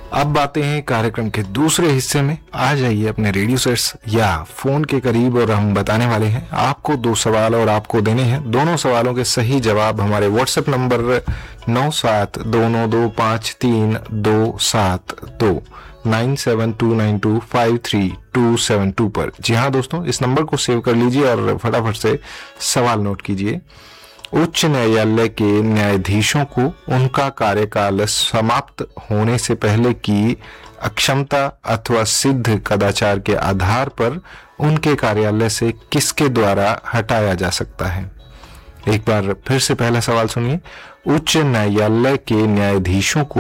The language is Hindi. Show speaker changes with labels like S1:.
S1: अब आते हैं कार्यक्रम के दूसरे हिस्से में। आ जाइए अपने रेडियो सेट्स या फोन के करीब और हम बताने वाले हैं आपको 2 सवाल और आपको देने हैं दोनों सवालों के सही जवाब हमारे व्हाट्सएप नंबर 9722533272 9729253272 पर। जी हाँ दोस्तों, इस नंबर को सेव कर लीजिए और फटाफट से सवाल नोट कीजिए। उच्च न्यायालय के न्यायाधीशों को उनका कार्यकाल समाप्त होने से पहले की अक्षमता अथवा सिद्ध कदाचार के आधार पर उनके कार्यालय से किसके द्वारा हटाया जा सकता है? एक बार फिर से पहला सवाल सुनिए। उच्च न्यायालय के न्यायाधीशों को